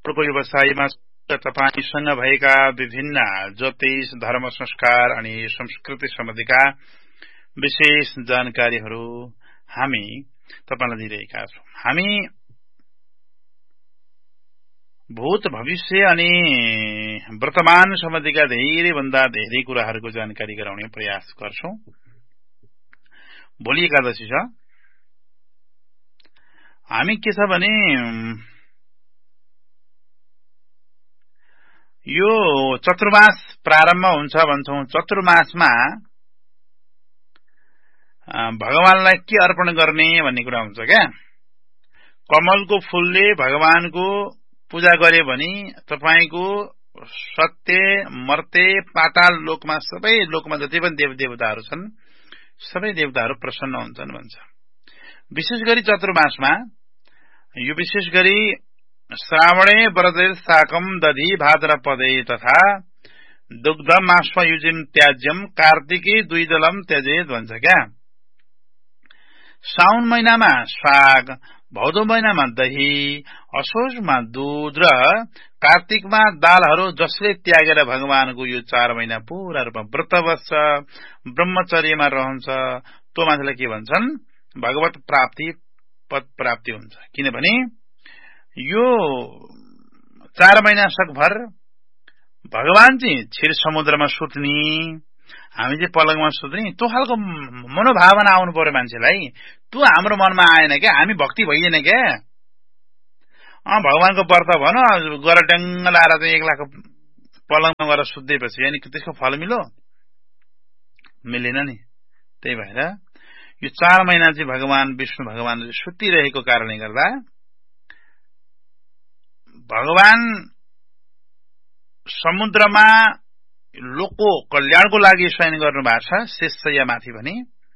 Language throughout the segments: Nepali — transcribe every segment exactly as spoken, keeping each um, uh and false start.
अर्को व्यवसायमा तपाईसँग भएका विभिन्न ज्योतिष, धर्म, संस्कार अनि संस्कृति सम्बन्धीका विशेष जानकारीहरू हामी तपाईलाई दिइरहेका छौं। हामी भूत, भविष्य अनि वर्तमान सम्बन्धीका धेरै भन्दा धेरै कुराहरूको जानकारी गराउने प्रयास गर्छौं। भोलि एकादशी छ। हामी के छ भने यो चतुर्मास प्रारम्भ हुन्छ भन्छौं। चतुर्मासमा भगवानलाई के अर्पण गर्ने भन्ने कुरा हुन्छ क्या। कमलको फूलले भगवानको पूजा गरे भने तपाईको सत्य, मर्त्य, पाताल लोकमा सबै लोकमा जति पनि देव देवताहरू छन् सबै देवताहरू प्रसन्न हुन्छन् भन्छ। विशेष गरी चतुर्मासमा यो विशेष गरी श्रावणे व्रते साकम दधि भाद्रपदे तथा दुग्धमाश्वयुजिम त्याज्यम कार्तिके द्विदलम त्यजेत भन्छ क्या। साउन महिनामा साग, भदौ महिनामा दही, असोजमा दूध र कार्तिकमा दालहरू जसले त्यागेर भगवानको यो चार महिना पूरा रूपमा व्रत बस्छ, ब्रह्मचर्यमा रहन्छ, त्यो मान्छेलाई के भन्छन्? भगवत प्राप्ति, पद प्राप्ति हुन्छ। किनभने यो चार महिना सकभर भगवान चाहिँ क्षीर समुद्रमा सुत्ने, हामी चाहिँ पलङमा सुत्ने, त्यो खालको मनोभावना आउनु पर्यो मान्छेलाई। त्यो हाम्रो मनमा आएन क्या, हामी भक्ति भइएन क्या। अँ भगवानको व्रत भन गर ट्याङ्ग लाएर चाहिँ एक लाख पलङमा गएर सुत्दैपछि अनि त्यसको फल मिलो मिलेन नि। त्यही भएर यो चार महिना चाहिँ भगवान विष्णु भगवानले सुतिरहेको कारणले गर्दा भगवान समुद्रमा लोकको कल्याणको लागि शयन गर्नु भएको छ शेषशय्या माथि भने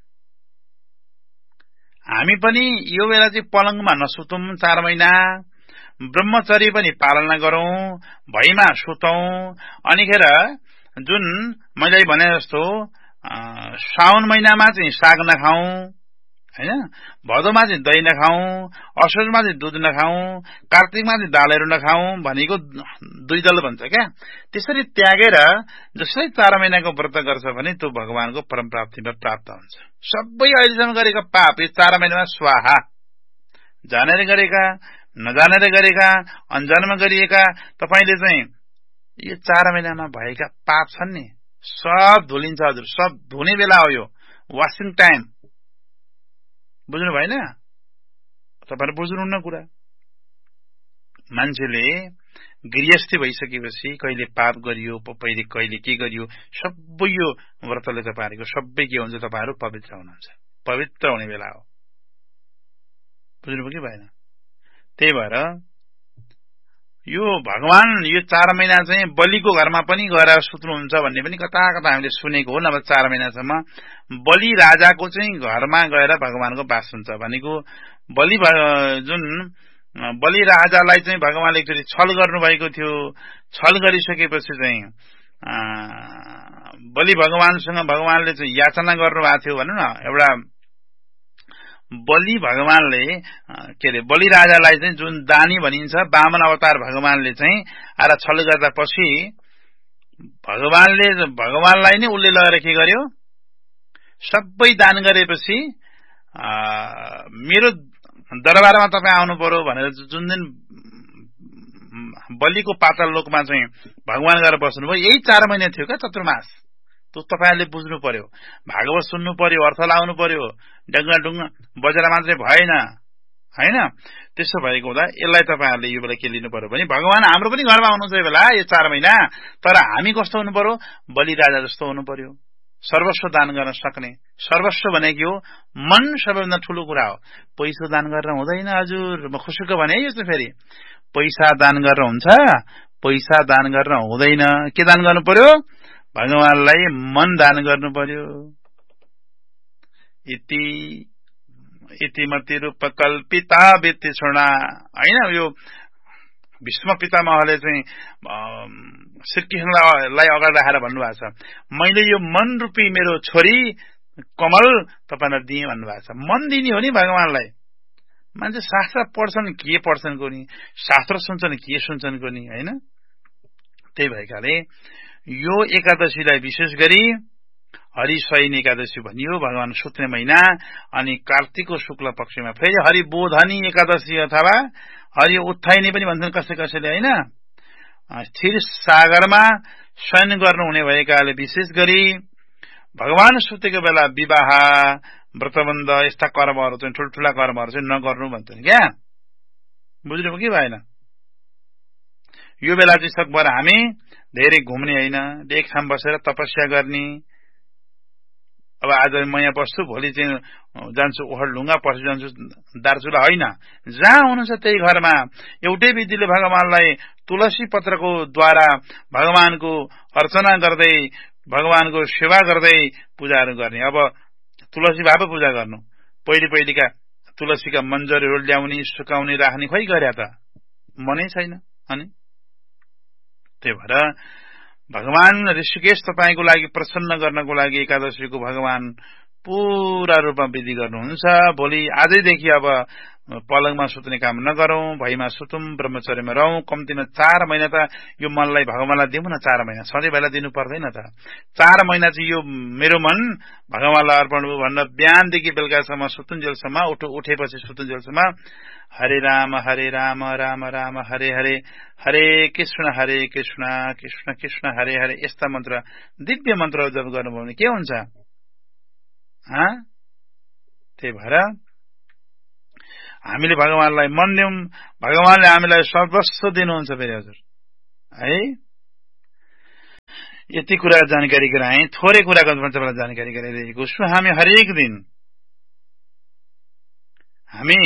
हामी पनि यो बेला चाहिँ पलङमा नसुतौं। चार महिना ब्रह्मचर्य पनि पालना गरौं, भैमा सुतौं। अनिखेर जुन मैले भने जस्तो साउन महिनामा चाहिँ साग नखाऊ हैन, भदौमा चाहिँ दही नखाऊ, असोजमा चाहिँ दूध नखाऊ, कार्तिकमा चाहिँ दालहरू नखाऊ भनेको दुई दल भन्छ क्या। त्यसरी त्यागेर जसले चार महिनाको व्रत गर्छ भने त्यो भगवानको परम प्राप्तिमा प्राप्त हुन्छ। सबै अहिलेसम्म गरेका पाप यो चार महिनामा स्वाहा। जानेर गरेका, नजानेर गरेका, अनजानमा गरिएका तपाईले चाहिँ यो चार महिनामा भएका पाप छन् नि सब धुलिन्छ हजुर। सब धुने बेला हो यो, वाशिङ टाइम। बुझ्नु भएन? तपाईहरु बुझ्नुहुन्न कुरा। मान्छेले गृहस्थी भइसकेपछि कहिले पाप गरियो, पहिले कहिले के गरियो, सबै यो व्रतले तपाईहरुको सबै के हुन्छ, तपाईहरु पवित्र हुनुहुन्छ। पवित्र हुने बेला हो। बुझ्नुभयो कि भएन? त्यही भएर यो भगवान यो चार महिना चाहिँ बलिको घरमा पनि गएर सुत्नुहुन्छ भन्ने पनि कता कता हामीले सुनेको हो। नभए चार महिनासम्म बलि राजाको चाहिँ घरमा गएर भगवानको वास हुन्छ भनेको। बलि जुन बलि राजालाई चाहिँ भगवानले एकचोटि छल गर्नुभएको थियो। छल गरिसकेपछि चाहिँ बलि भगवानसँग भगवानले चाहिँ याचना गर्नुभएको थियो भनौं न। एउटा बलि भगवानले के अरे बलि राजालाई चाहिँ जुन दानी भनिन्छ, वामन अवतार भगवानले चाहिँ आएर छल गर्दा पछि भगवानले भगवानलाई नै उल्ले लगेर के गर्यो, सबै दान गरेपछि मेरो दरबारमा तपाईं आउनु पर्यो भनेर जुन दिन बलिको पाताल लोकमा चाहिँ भगवान गएर बस्नुभयो, यही चार महिना थियो क्या चतुर्मास। त्यो तपाईहरुले बुझ्नु पर्यो, भागवत सुन्नु पर्यो, अर्थ लाउनु पर्यो। डङ्गा डुङ्गा बजेर मात्रै भएन हैन। त्यसो भएको हुँदा यसलाई तपाईहरुले यो बेला के लिनु पर्यो भने भगवान हाम्रो पनि घरमा आउनुहुन्छ यो बेला, यो चार महिना। तर हामी कस्तो हुनु पर्यो, बलि राजा जस्तो हुनु पर्यो, सर्वस्व दान गर्न सक्ने। सर्वस्व भनेको हो मन सबैभन्दा ठूलो कुरा हो। पैसा दान गर्न हुँदैन हजुर, म खुसीको भने यस्तो फेरि पैसा दान गर्न हुन्छ, पैसा दान गर्न हुँदैन। के दान गर्नु पर्यो? भगवानलाई मन दान गर्नु पर्यो। इति इति मति रूप कल्पिता व्यक्ति छोडा हैन। यो भीष्म पितामहले चाहिँ श्रीकृष्णलाई अगाडि राखेर भन्नुभएको छ, मैले यो मन रूपी मेरो छोरी कमल तपाईलाई दिए भन्नुभएको छ। मन दिने हो नि भगवानलाई। मान्छे शास्त्र पढ्छन् के पढ्छन् को नि, शास्त्र सुन्छन् के सुन्छन् को नि, होइन? त्यही भएकाले यो एकादशीलाई विशेष गरी हरिशयनी एकादशी भनियो, भगवान सुत्ने महिना। अनि कार्तिकको शुक्ल पक्षमा फेरि हरिबोधनी एकादशी अथवा हरि उत्थाइनी पनि भन्छन् कसै कसैले, होइन? स्थिर सागरमा शयन गर्नुहुने भएकाले विशेष गरी भगवान सुतेको बेला विवाह, व्रतबन्ध यस्ता कर्महरू चाहिँ ठुल्ठुला कर्महरू चाहिँ नगर्नु भन्छन् क्या। बुझ्नुभयो कि भएन? यो बेला चाहिँ सकभर हामी धेरै घुम्ने होइन, एक ठाउँ बसेर तपस्या गर्ने। अब आज म यहाँ बस्छु, भोलि चाहिँ जान्छु ओखलढुङ्गा, पर्सि जान्छु दार्चुला, होइन। जहाँ हुनुहुन्छ त्यही घरमा एउटै विधिले भगवानलाई तुलसी पत्रको द्वारा भगवानको अर्चना गर्दै, भगवानको सेवा गर्दै पूजाहरू गर्ने। अब तुलसी भए पो पूजा गर्नु, पहिले पहिलेका तुलसीका मन्जरहरू ल्याउने, सुकाउने, राख्ने खै गरे त? मनै छैन। अनि त्यही भएर भगवान ऋषिकेश तपाईको लागि प्रसन्न गर्नको लागि एकादशीको भगवान पूरा रूपमा विधि गर्नुहुन्छ। भोलि आजैदेखि अब पलङमा सुत्ने काम नगरौं, भैमा सुतौं, ब्रह्मचर्यमा रहौं। कम्तीमा चार महिना त यो मनलाई भगवानलाई दिउँ न। चार महिना सधैँ बेला दिनु पर्दैन त। चार महिना चाहिँ यो मेरो मन भगवानलाई अर्पण भयो भनेर बिहानदेखि बेलुकासम्म सुतुन्जेलसम्म, उठो उठेपछि सुतुन्जेलसम्म हरे राम हरे राम राम राम हरे हरे, हरे कृष्ण हरे कृष्ण कृष्ण कृष्ण हरे हरे, यस्ता मन्त्र, दिव्य मन्त्र जप गर्नुभयो भने के हुन्छ? त्यही भएर हामीले भगवानलाई मन दिउँ, भगवानले हामीलाई सर्वस्व दिनुहुन्छ फेरि हजुर, है? यति कुरा जानकारी गराएँ, थोरै कुराको तपाईँलाई जानकारी गराइरहेको छु। हामी हरेक दिन हामी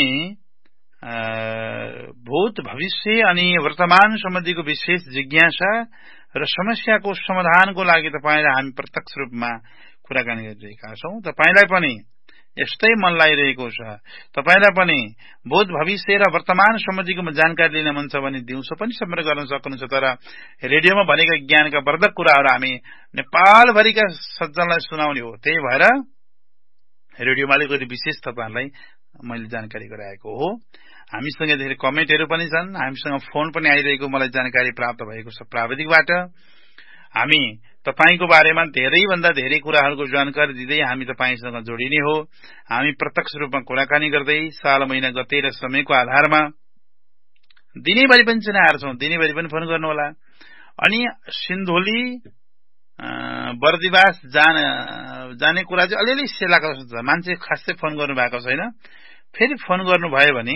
भूत भविष्य अनि वर्तमान सम्बन्धीको विशेष जिज्ञासा र समस्याको समाधानको लागि तपाईलाई हामी प्रत्यक्ष रूपमा कुराकानी गरिरहेका छौं। तपाईलाई पनि यस्तै मन लागिरहेको छ, तपाईलाई पनि भूत भविष्य र वर्तमान सम्बन्धीको जानकारी लिन मन छ भने दिउँसो पनि सम्पर्क गर्न सक्नुहुन्छ। तर रेडियोमा भनेका ज्ञानका वर्धक कुराहरू हामी नेपालभरिका सज्जनलाई सुनाउने हो। त्यही भएर रेडियोमा अलिकति विशेष तपाईहरुलाई मैले जानकारी गराएको हो। हामीसँग धेरै कमेन्टहरू पनि छन्, हामीसँग फोन पनि आइरहेको मलाई जानकारी प्राप्त भएको छ प्राविधिकबाट। हामी तपाईको बारेमा धेरै भन्दा धेरै कुराहरूको जानकारी दिँदै हामी तपाईसँग जोडिने हो। हामी प्रत्यक्ष रूपमा कुराकानी गर्दै साल महिना गते र समयको आधारमा दिनैभरि पनि चिनाएर छौं, दिनैभरि पनि फोन गर्नु होला। अनि सिन्धोली बर्दिवास जान जाने कुरा चाहिँ अलिअलि सेलाको छ, मान्छे खासै फोन गर्नु भएको छैन। फेरि फोन गर्नु भयो भने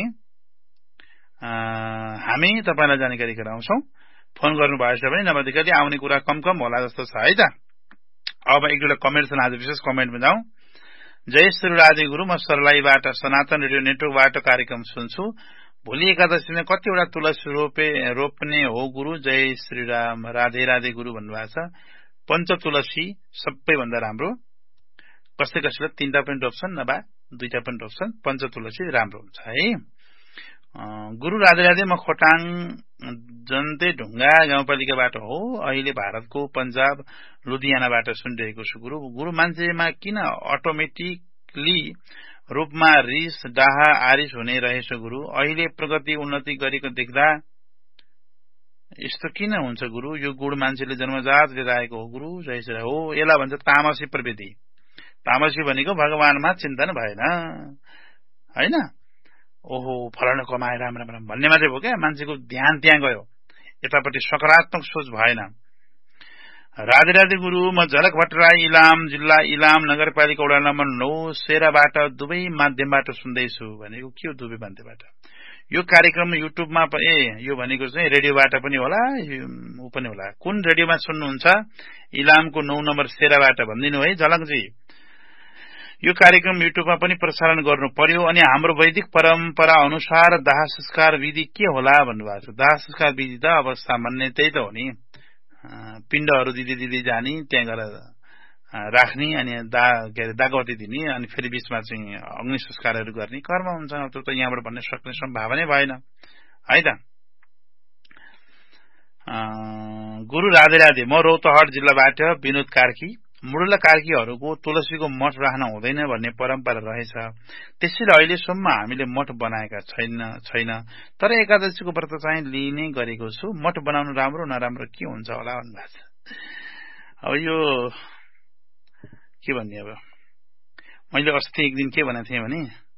हामी तपाईलाई जानकारी गराउँछौं। फोन गर्नु भएछ भने नभएदेखि आउने कुरा कम कम होला जस्तो छ है त। अब एक दुईवटा कमेन्ट छन्, आज विशेष कमेन्टमा जाउँ। जय श्री राधे गुरु, म सरलाईबाट सनातन रेडियो नेटवर्कबाट कार्यक्रम सुन्छु। भोलि एकादशीमा कतिवटा तुलसी रोपे रोप्ने हो गुरु? जय श्री राम, राधे राधे गुरु भन्नुभएको छ। पञ्च तुलसी सबैभन्दा राम्रो, कसै कसैले तीनटा पनि रोप्छन्, नभए दुईटा पनि रोप्छन्। पञ्च तुलसी राम्रो हुन्छ है। गुरु राधे राधे, म खोटाङ जनते ढुङ्गा गाउँपालिकाबाट हो। अहिले भारतको पञ्जाब लुधियानाबाट सुनिरहेको छु। गुरु गुरु मान्छेमा किन अटोमेटिकली रूपमा रिस डाहा आरिस हुने रहेछ गुरु? अहिले प्रगति उन्नति गरेको देख्दा यस्तो किन हुन्छ गुरु? यो गुण मान्छेले जन्मजात लिएर आएको हो गुरु? जय श्री हो। यसलाई भन्छ तामसी प्रवृत्ति। तामसी भनेको भगवानमा चिन्तन भएन, हैन? ओहो फलाना कमाए राम राम राम भन्ने मात्रै भयो क्या, मान्छेको ध्यान त्यहाँ गयो, यतापट्टि सकारात्मक सोच भएन। राधे राधे गुरु, म झलक भट्टराई, इलाम जिल्ला, इलाम नगरपालिका वडा नम्बर नौ सेराबाट दुवै माध्यमबाट सुन्दैछु। भनेको के हो दुवै माध्यमबाट? यो कार्यक्रम युट्युबमा ए यो भनेको चाहिँ रेडियोबाट पनि होला, ऊ पनि होला। कुन रेडियोमा सुन्नुहुन्छ? इलामको नौ नम्बर सेराबाट भनिदिनु है झलकजी। यो कार्यक्रम युट्युबमा पनि प्रसारण गर्नु पर्यो। अनि हाम्रो वैदिक परम्परा अनुसार दाह संस्कार विधि के होला भन्नुभएको छ। दाह संस्कार विधि त अब सामान्य त्यही त हो नि, पिण्डहरू दिदी दिदी जाने, त्यहाँ गएर राख्ने, अनि दा के अरे दागवती दिने, अनि फेरि बीचमा चाहिँ अग्नि संस्कारहरू गर्ने कर्म हुन्छ। त्यो त यहाँबाट भन्ने सक्ने सम्भावना भएन है त। गुरु राधे राधे, म रौतहट जिल्लाबाट विनोद कार्की। मुडुला कार्कीहरूको तुलसीको मठ राख्न हुँदैन भन्ने परम्परा रहेछ। त्यसैले अहिलेसम्म हामीले मठ बनाएका छैन छैन तर एकादशीको व्रत चाहिँ लिने गरेको छु। मठ बनाउनु राम्रो नराम्रो के हुन्छ होला भन्नुभएको छ। अब यो के भन्ने, अब मैले अस्ति एक दिन के भनेको थिएँ भने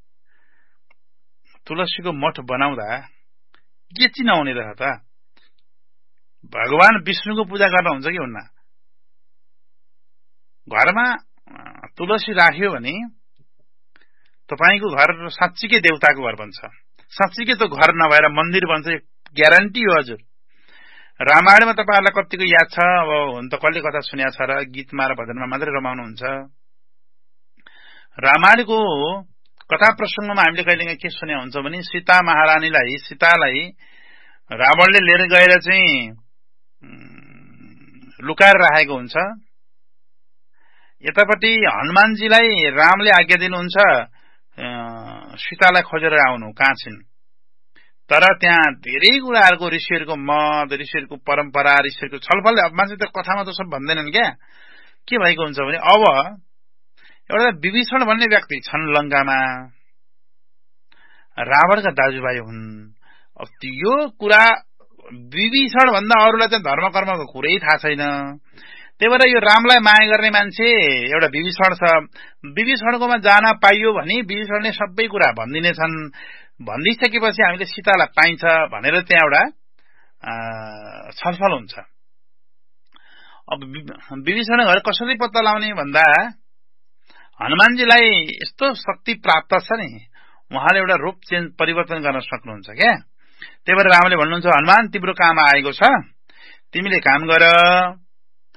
तुलसीको मठ बनाउँदा के चाहिँ नहुने रह त, भगवान विष्णुको पूजा गर्न हुन्छ कि हुन्न? घरमा तुलसी राख्यो भने तपाईको घर साँच्चीकै देवताको घर बन्छ। साँच्चीकै त घर नभएर मन्दिर बन्छ, ग्यारेन्टी हो हजुर। रामायणमा तपाईहरुलाई कतिको याद छ? अब हुन त कसले कथा सुन्या छ र गीतमा र भजनमा मात्रै रमाउनुहुन्छ। रामायणको कथा प्रसंगमा हामीले कहिलेकाहीँ के सुन्या हुन्छ भने सीता महारानीलाई सीतालाई रावणले लिएर गएर चाहिँ लुकाएर राखेको हुन्छ। यतापट्टि हनुमानजीलाई रामले आज्ञा दिनुहुन्छ सीतालाई खोजेर आउनु, कहाँ छिन्। तर त्यहाँ धेरै कुराहरुको ऋषिहरुको मत, ऋषिहरुको परम्परा, ऋषिहरुको छलफल, मान्छे त कथामा त सब भन्दैनन् क्या। के भएको हुन्छ भने अब एउटा विभीषण भन्ने व्यक्ति छन् लंकामा, रावणका दाजुभाइ हुन्। अब यो कुरा विभीषण भन्दा अरूलाई चाहिँ धर्म कर्मको कुरै थाहा छैन। त्यही भएर यो रामलाई माया गर्ने मान्छे एउटा विभीषण छ। विभीषणकोमा जान पाइयो भने विभीषणले सबै कुरा भनिदिनेछन्। भनिदिसकेपछि हामीले सीतालाई पाइन्छ भनेर त्यहाँ एउटा छलफल हुन्छ। अब विभीषण घर कसरी पत्ता लाउने भन्दा हनुमानजीलाई यस्तो शक्ति प्राप्त छ नि, उहाँले एउटा रूप चेन्ज परिवर्तन गर्न सक्नुहुन्छ क्या। त्यही भएर रामले भन्नुहुन्छ हनुमान तिम्रो काम आएको छ, तिमीले काम गर,